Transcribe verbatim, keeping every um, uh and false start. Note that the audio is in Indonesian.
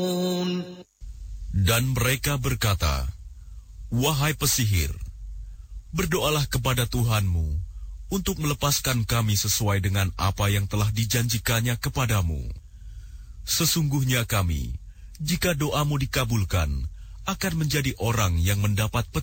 Dan mereka berkata, "Wahai pesihir, berdoalah kepada Tuhanmu untuk melepaskan kami sesuai dengan apa yang telah dijanjikannya kepadamu. Sesungguhnya kami, jika doamu dikabulkan, akan menjadi orang yang mendapat petunjuk."